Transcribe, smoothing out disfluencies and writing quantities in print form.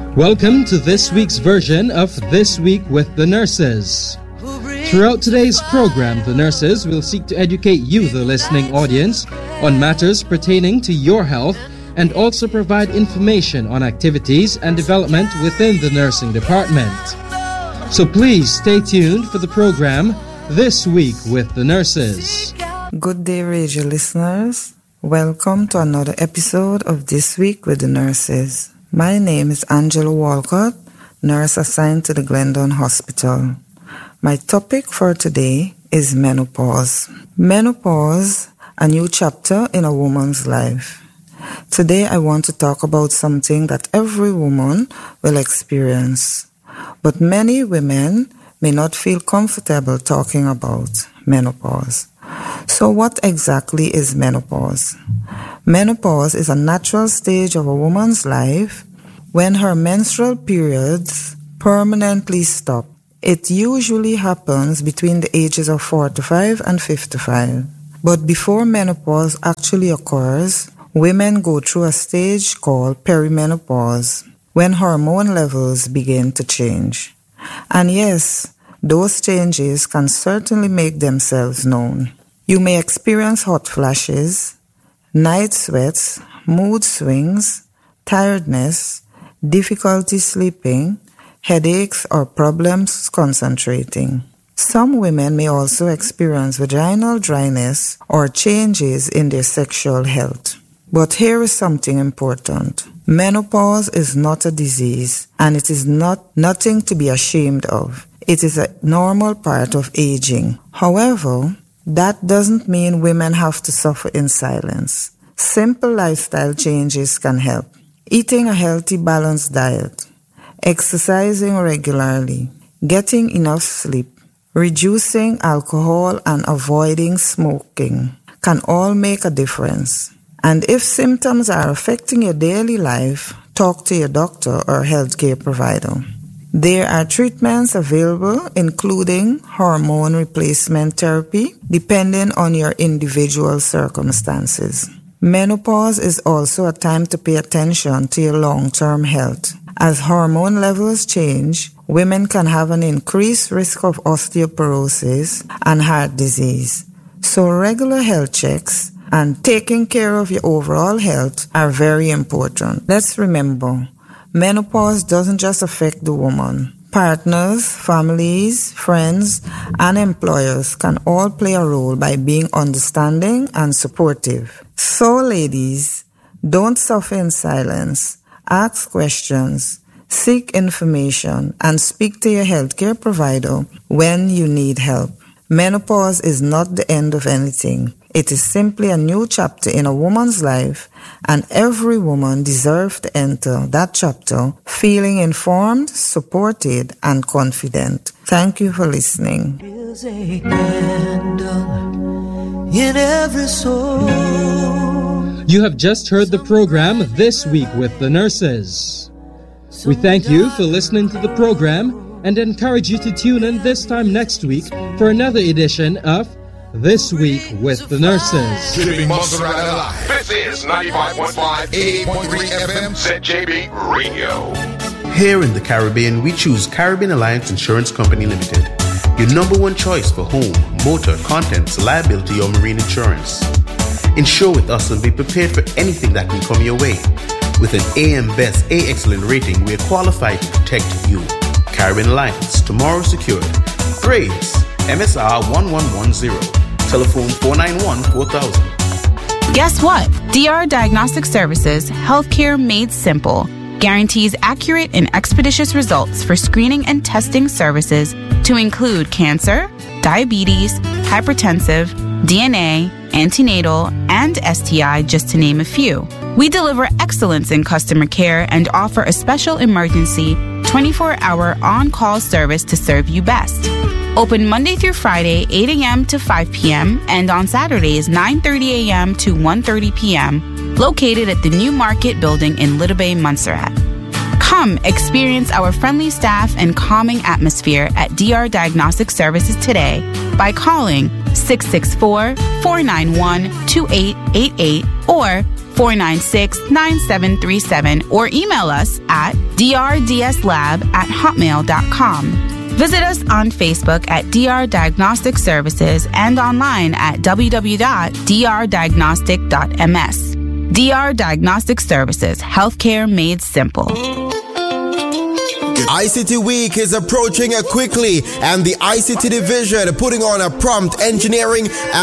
Welcome to this week's version of This Week with the Nurses. Throughout today's program, the nurses will seek to educate you, the listening audience, on matters pertaining to your health and also provide information on activities and development within the nursing department. So please stay tuned for the program This Week with the Nurses. Good day, radio listeners. Welcome to another episode of This Week with the Nurses. My name is Angela Walcott, nurse assigned to the Glendon Hospital. My topic for today is menopause. Menopause, a new chapter in a woman's life. Today I want to talk about something that every woman will experience, but many women may not feel comfortable talking about menopause. So what exactly is menopause? Menopause is a natural stage of a woman's life when her menstrual periods permanently stop. It usually happens between the ages of 45 and 55. But before menopause actually occurs, women go through a stage called perimenopause, when hormone levels begin to change. And yes, those changes can certainly make themselves known. You may experience hot flashes, night sweats, mood swings, tiredness, difficulty sleeping, headaches, or problems concentrating. Some women may also experience vaginal dryness or changes in their sexual health. But here is something important. Menopause is not a disease, and it is nothing to be ashamed of. It is a normal part of aging. However, that doesn't mean women have to suffer in silence. Simple lifestyle changes can help. Eating a healthy, balanced diet, exercising regularly, getting enough sleep, reducing alcohol and avoiding smoking can all make a difference. And if symptoms are affecting your daily life, talk to your doctor or healthcare provider. There are treatments available, including hormone replacement therapy, depending on your individual circumstances. Menopause is also a time to pay attention to your long-term health. As hormone levels change, women can have an increased risk of osteoporosis and heart disease. So regular health checks and taking care of your overall health are very important. Let's remember, menopause doesn't just affect the woman. Partners, families, friends, and employers can all play a role by being understanding and supportive. So ladies, don't suffer in silence. Ask questions, seek information, and speak to your healthcare provider when you need help. Menopause is not the end of anything. It is simply a new chapter in a woman's life, and every woman deserves to enter that chapter feeling informed, supported, and confident. Thank you for listening. There's a candle in every soul. You have just heard the program This Week with the Nurses. We thank you for listening to the program and encourage you to tune in this time next week for another edition of This Week with the Nurses. Keeping Montserrat alive. This is 95.5, 88.3 FM, ZJB Radio. Here in the Caribbean, we choose Caribbean Alliance Insurance Company Limited, your number one choice for home, motor, contents, liability, or marine insurance. Insure with us and be prepared for anything that can come your way. With an AM Best A Excellent rating, we are qualified to protect you. Caribbean Alliance, tomorrow secured. Grades, MSR 1110. Telephone 491-4000. Guess what? DR Diagnostic Services, healthcare made simple, guarantees accurate and expeditious results for screening and testing services to include cancer, diabetes, hypertensive, DNA, antenatal, and STI, just to name a few. We deliver excellence in customer care and offer a special emergency 24-hour on-call service to serve you best. Open Monday through Friday, 8 a.m. to 5 p.m. and on Saturdays, 9:30 a.m. to 1:30 p.m. Located at the New Market Building in Little Bay, Montserrat. Come experience our friendly staff and calming atmosphere at DR Diagnostic Services today by calling 664-491-2888 or 496-9737 or email us at drdslab@hotmail.com. Visit us on Facebook at DR Diagnostic Services and online at www.drdiagnostic.ms. DR Diagnostic Services, healthcare made simple. ICT Week is approaching quickly, and the ICT division putting on a prompt engineering